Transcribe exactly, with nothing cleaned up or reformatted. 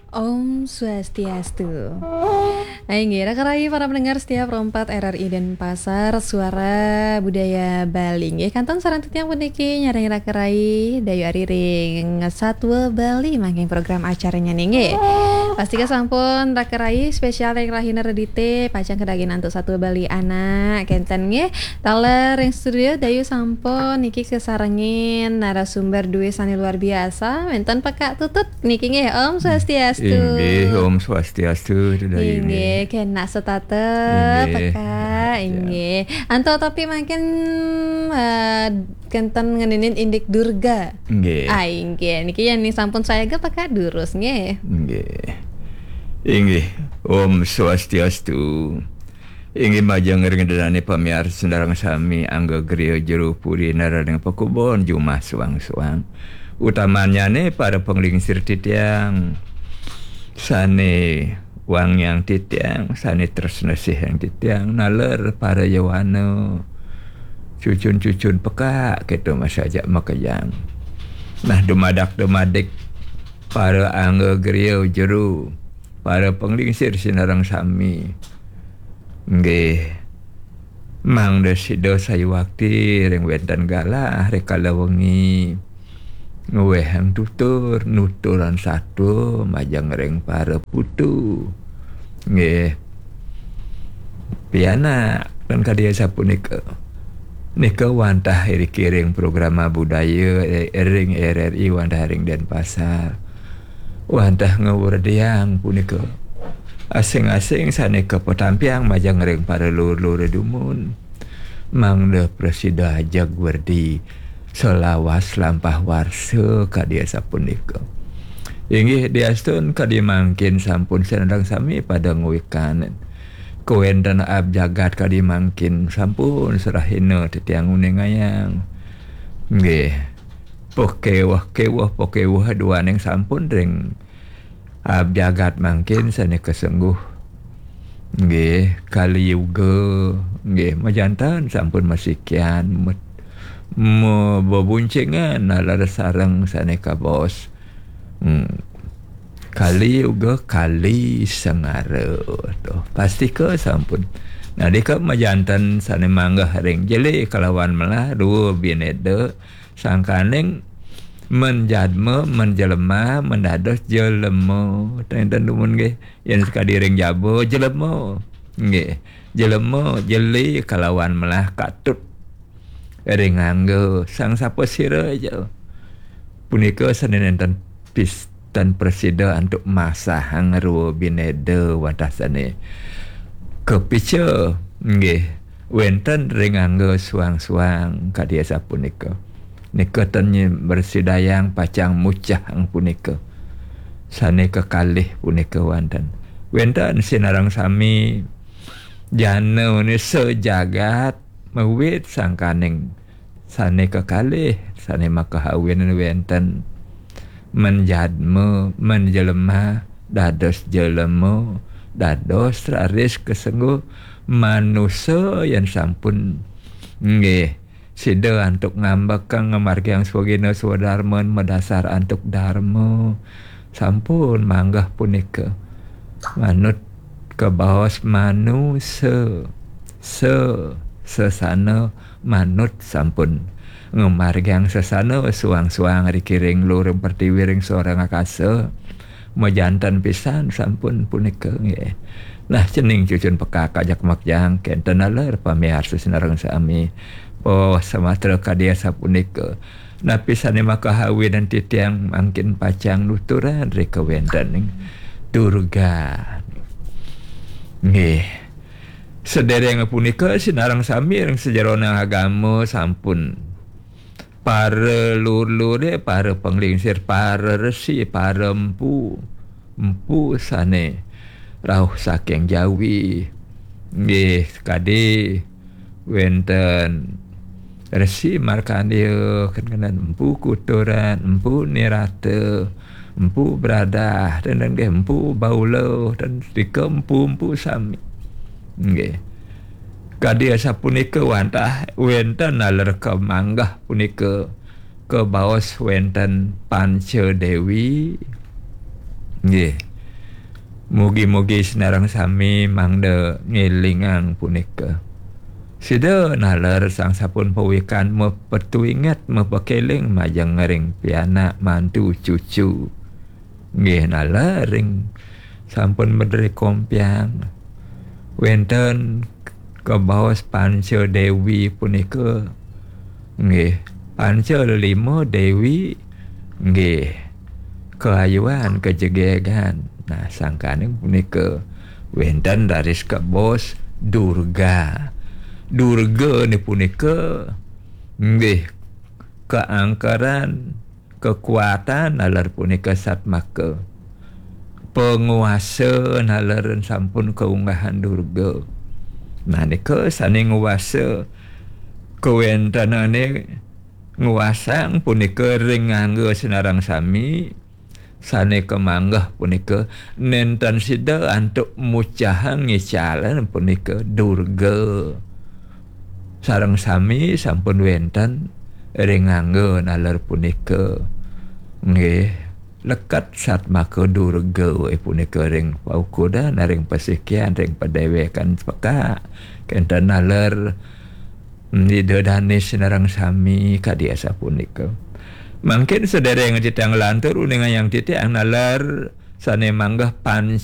Om Swastiastu. Ainggi rakai para pendengar setiap rompat R R I Denpasar Suara Budaya Bali. Nggih kanton sarantitnya puniki nyaring rakerai Dayu Ariring Satwa Bali mangking program acaranya nih nggih. Pasti sampun rakerai spesial yang rahina redite pacang kedagin antuk Satwa Bali anak kenten nggih. Taler yang studio Dayu sampun niki kesarengin narasumber duwe sani luar biasa. Menten Pak Tutut niki nggih Om Swastiastu. Inggih Om Swastiastu Dayu Inggih kena setate peka inggih. Anto tapi makin uh, kenten ngeninin indik Durga. Nggih. Ah inggih niki yen sampun saya ge peka durus nggih. Nggih. Inggih Om Swastiastu. Inggih majeng ngerengenane pamirsa sendarang sami angga griya jero puri narang pakubon jumah suang-suang. Utamanya nih para penglingsir titiang sane wang yang titiang sane tresnesih yang titiang naler para yawana cucun-cucun peka gitu masa ajak makajang nah dumadak dumadik para angga griya jero para penglingsir sinarang sami nggih mang desido sayu wakti ring wenten galah rekala wengi ngewehang tutur nuturan satu majang ring para putu nggih piana dan kadia sapunika nika wantah iri kiring program budaya ring R R I wantah ring Denpasar wantah ngewurdiang punika asing-asing saneka potampiang majang ring para lur-lur dumun mangda presida ajak werdi selawas lampah warsa kadia sapunika inggih diastun kadi mangkin sampun senandang sami pada nguikanen kuentan abjagat kadi mangkin sampun serahina titiang unengayang nggih pokewah-kewah pokewah duaneng sampun ring abjagat mangkin saneka sengguh nggih kali yuga nggih majantan sampun masikian met mo bobuncengan nalar sarang saneka bos hmm. kali juga kali sengara tuh pasti ke sampun nah dika majantan sane mangga ring jeli kalawan melah dua binede sangkaneng menjadme menjelema mendados jelema tenten dumun nggih yen sekadi ring jabo jelema nggih jelema jeli kalawan melah katut ring anggo sang sapa sira aja punika sanenenten pistan presida untuk masa hangru binede watasane kepice nggih wenten ring anggo suang-suang kadia sapunika nika tenye bersidayang pacang mucah ang punika sane kekalih punika wonten wenten sinarang sami jana ne sejagat mawit sangkaning sane kekalih sane makahawin wenten menjadme menjelema dados jelema dados raris kesengguh manusia yang sampun nggih sida antuk ngambekang ngamargi yang swagina swadarman medasar antuk dharma sampun manggah punika manut kebaos manusia se sesana manut sampun ngemargang sesana suang-suang rikiring lur pertiwi ring seorang akasa majantan pisan sampun punika nggih nah cening cucun peka kajak makjang kenten aler pamirsa sinareng sami oh samatra kadia sapunika nah pisane makahawi dan titiang mangkin pacang nuturan rika wenten Durga nggih sedereng punika sinarang sami ring sejarona agama sampun para lur-lure para penglingsir para resi para empu empu sane rauh saking Jawi nggih kadi wenten resi markandeya kenan empu kuturan empu nirate empu beradah dan nggih empu baulo dan dika empu-empu sami nggih kadia sapunika wantah wenten naler kemanggah punika ke baos wenten Panca Dewi nggih Mugi-mugi sinareng sami mangda ngelingang punika. Sida nalar sang sapun pawikan mepetu ingat mepekeling majang ngering pianak mantu cucu. Nggih nalaring sampun medre kompiang. Wenten kebawas Panca Dewi punika. Nggih, Panca lima Dewi nggih keayuan kejegegan. Nah, sangkane punika wenten daris kebos Durga. Durga ni punika nggih keangkaran kekuatan nalar punika satmaka. Penguasa nalaran sampun keunggahan Durga. Nah nika sane nguasa kewentenane nguasang punika ring nganggo sinarang sami sane kemanggah punika nenten sida antuk mucahan ngicalan punika Durga. Sareng sami sampun wenten ring nganggo nalar punika nggih lekat satmaka Durga we punika ring paukuda naring pasikian ring padewekan peka kenten nalar didodane sinarang sami kadiasa punika. Mangkin sedereng citang lantur uningan yang titik ang nalar sane manggah Panca